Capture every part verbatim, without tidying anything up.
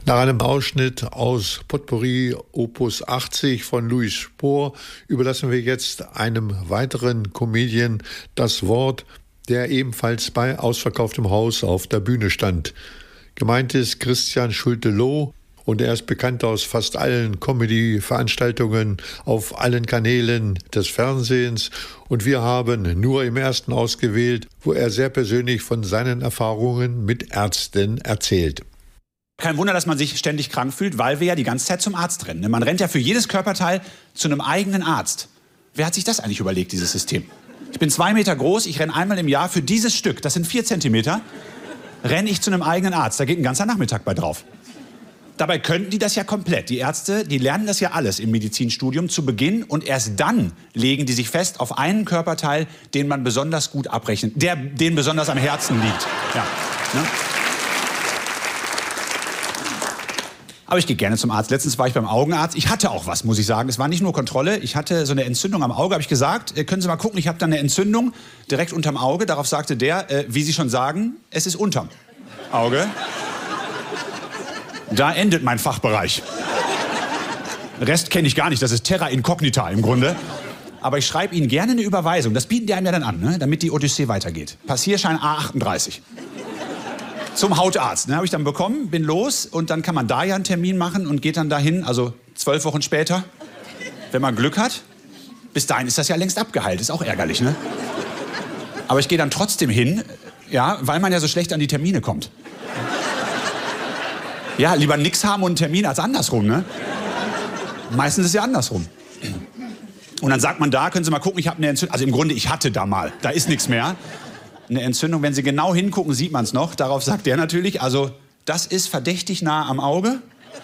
Nach einem Ausschnitt aus Potpourri Opus achtzig von Louis Spohr überlassen wir jetzt einem weiteren Comedian das Wort, der ebenfalls bei ausverkauftem Haus auf der Bühne stand. Gemeint ist Christian Schulte-Loh und er ist bekannt aus fast allen Comedy-Veranstaltungen auf allen Kanälen des Fernsehens und wir haben nur im ersten ausgewählt, wo er sehr persönlich von seinen Erfahrungen mit Ärzten erzählt. Kein Wunder, dass man sich ständig krank fühlt, weil wir ja die ganze Zeit zum Arzt rennen. Man rennt ja für jedes Körperteil zu einem eigenen Arzt. Wer hat sich das eigentlich überlegt, dieses System? Ich bin zwei Meter groß, ich renne einmal im Jahr für dieses Stück, das sind vier Zentimeter, renne ich zu einem eigenen Arzt. Da geht ein ganzer Nachmittag bei drauf. Dabei könnten die das ja komplett. Die Ärzte, die lernen das ja alles im Medizinstudium zu Beginn und erst dann legen die sich fest auf einen Körperteil, den man besonders gut abrechnet, der denen besonders am Herzen liegt. Ja, ne? Aber ich gehe gerne zum Arzt. Letztens war ich beim Augenarzt. Ich hatte auch was, muss ich sagen. Es war nicht nur Kontrolle. Ich hatte so eine Entzündung am Auge. Habe ich gesagt, können Sie mal gucken, ich habe da eine Entzündung direkt unterm Auge. Darauf sagte der, äh, wie Sie schon sagen, es ist unterm Auge. Da endet mein Fachbereich. Rest kenne ich gar nicht. Das ist Terra Incognita im Grunde. Aber ich schreibe Ihnen gerne eine Überweisung. Das bieten die einem ja dann an, ne? Damit die Odyssee weitergeht. Passierschein A achtunddreißig. Zum Hautarzt. Den habe ich dann bekommen, bin los und dann kann man da ja einen Termin machen und geht dann dahin, also zwölf Wochen später, wenn man Glück hat. Bis dahin ist das ja längst abgeheilt, ist auch ärgerlich, ne? Aber ich gehe dann trotzdem hin, ja, weil man ja so schlecht an die Termine kommt. Ja, lieber nix haben und einen Termin als andersrum, ne? Meistens ist es ja andersrum. Und dann sagt man da, können Sie mal gucken, ich habe eine Entzündung. Also im Grunde, ich hatte da mal, da ist nichts mehr. Eine Entzündung, wenn Sie genau hingucken, sieht man es noch. Darauf sagt der natürlich, also das ist verdächtig nah am Auge.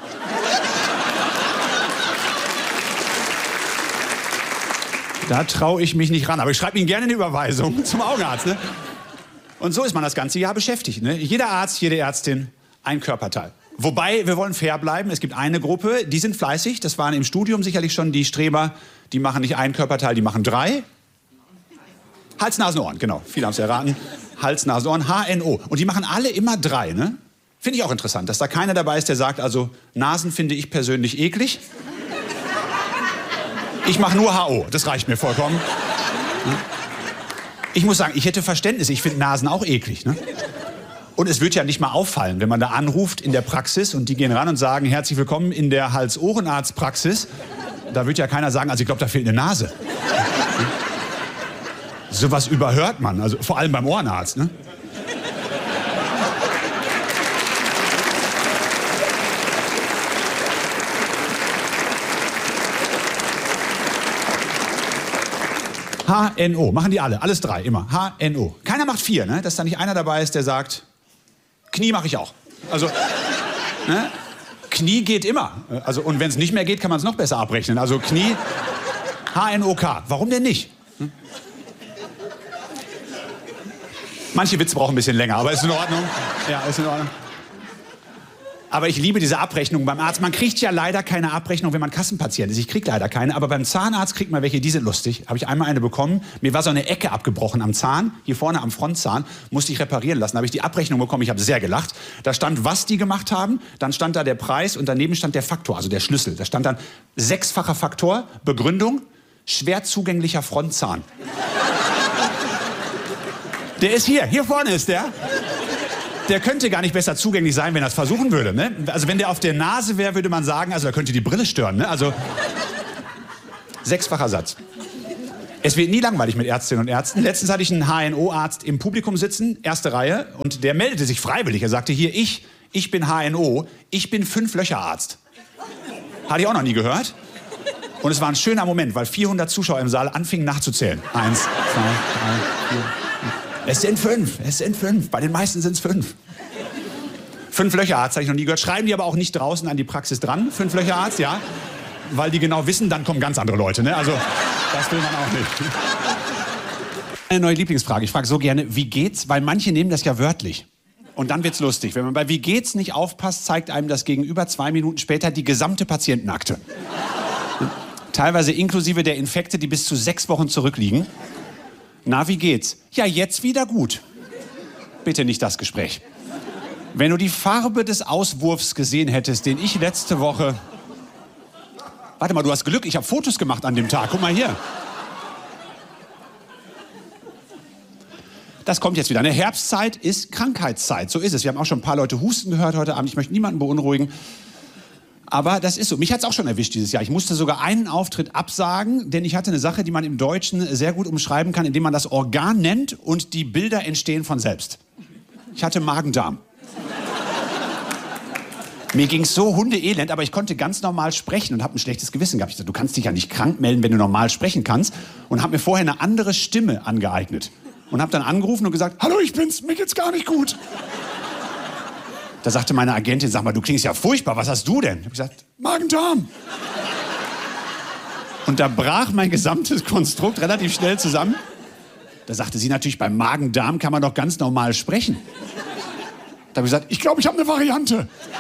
Da traue ich mich nicht ran. Aber ich schreibe Ihnen gerne eine Überweisung zum Augenarzt. Ne? Und so ist man das ganze Jahr beschäftigt. Ne? Jeder Arzt, jede Ärztin, ein Körperteil. Wobei, wir wollen fair bleiben. Es gibt eine Gruppe, die sind fleißig. Das waren im Studium sicherlich schon die Streber. Die machen nicht ein Körperteil, die machen drei. Hals, Nasen, Ohren, genau. Viele haben es erraten. Hals, Nasen, Ohren, H N O. Und die machen alle immer drei, ne? Finde ich auch interessant, dass da keiner dabei ist, der sagt, also Nasen finde ich persönlich eklig. Ich mache nur H O, das reicht mir vollkommen. Ich muss sagen, ich hätte Verständnis, ich finde Nasen auch eklig, ne? Und es wird ja nicht mal auffallen, wenn man da anruft in der Praxis und die gehen ran und sagen, herzlich willkommen in der Hals-Ohrenarzt-Praxis. Da wird ja keiner sagen, also ich glaube, da fehlt eine Nase. Sowas überhört man, also vor allem beim Ohrenarzt, ne? H N O, machen die alle, alles drei, immer. H N O. Keiner macht vier, ne? Dass da nicht einer dabei ist, der sagt, Knie mache ich auch. Also, ne? Knie geht immer. Also, und wenn es nicht mehr geht, kann man es noch besser abrechnen. Also Knie, H N O K. Warum denn nicht? Hm? Manche Witze brauchen ein bisschen länger, aber ist in Ordnung. Ja, ist in Ordnung. Aber ich liebe diese Abrechnung beim Arzt. Man kriegt ja leider keine Abrechnung, wenn man Kassenpatient ist. Ich kriege leider keine, aber beim Zahnarzt kriegt man welche, die sind lustig. Habe ich einmal eine bekommen. Mir war so eine Ecke abgebrochen am Zahn, hier vorne am Frontzahn, musste ich reparieren lassen. Habe ich die Abrechnung bekommen, ich habe sehr gelacht. Da stand, was die gemacht haben, dann stand da der Preis und daneben stand der Faktor, also der Schlüssel. Da stand dann sechsfacher Faktor, Begründung, schwer zugänglicher Frontzahn. Der ist hier, hier vorne ist der. Der könnte gar nicht besser zugänglich sein, wenn er es versuchen würde. Ne? Also wenn der auf der Nase wäre, würde man sagen, also da könnte die Brille stören. Ne? Also sechsfacher Satz. Es wird nie langweilig mit Ärztinnen und Ärzten. Letztens hatte ich einen H N O-Arzt im Publikum sitzen, erste Reihe, und der meldete sich freiwillig. Er sagte, hier, ich, ich bin H N O, ich bin Fünf-Löcher-Arzt. Hatte ich auch noch nie gehört. Und es war ein schöner Moment, weil vierhundert Zuschauer im Saal anfingen nachzuzählen. Eins, zwei, drei, vier. Es sind fünf, es sind fünf. Bei den meisten sind es fünf. Fünf-Löcher-Arzt habe ich noch nie gehört. Schreiben die aber auch nicht draußen an die Praxis dran, Fünf-Löcher-Arzt, ja. Weil die genau wissen, dann kommen ganz andere Leute, ne? Also, das will man auch nicht. Eine neue Lieblingsfrage. Ich frage so gerne, wie geht's? Weil manche nehmen das ja wörtlich. Und dann wird's lustig. Wenn man bei Wie geht's nicht aufpasst, zeigt einem das Gegenüber zwei Minuten später die gesamte Patientenakte. Teilweise inklusive der Infekte, die bis zu sechs Wochen zurückliegen. Na, wie geht's? Ja, jetzt wieder gut. Bitte nicht das Gespräch. Wenn du die Farbe des Auswurfs gesehen hättest, den ich letzte Woche... Warte mal, du hast Glück, ich habe Fotos gemacht an dem Tag. Guck mal hier. Das kommt jetzt wieder. Eine Herbstzeit ist Krankheitszeit. So ist es. Wir haben auch schon ein paar Leute husten gehört heute Abend. Ich möchte niemanden beunruhigen. Aber das ist so. Mich hat es auch schon erwischt dieses Jahr. Ich musste sogar einen Auftritt absagen, denn ich hatte eine Sache, die man im Deutschen sehr gut umschreiben kann, indem man das Organ nennt und die Bilder entstehen von selbst. Ich hatte Magen-Darm. Mir ging es so hundeelend, aber ich konnte ganz normal sprechen und habe ein schlechtes Gewissen gehabt. Ich dachte, du kannst dich ja nicht krank melden, wenn du normal sprechen kannst. Und habe mir vorher eine andere Stimme angeeignet. Und habe dann angerufen und gesagt, hallo, ich bin's, mir geht's gar nicht gut. Da sagte meine Agentin, sag mal, du klingst ja furchtbar, was hast du denn? Ich habe gesagt, Magen-Darm. Und da brach mein gesamtes Konstrukt relativ schnell zusammen. Da sagte sie natürlich, beim Magen-Darm kann man doch ganz normal sprechen. Da habe ich gesagt, ich glaube, ich habe eine Variante.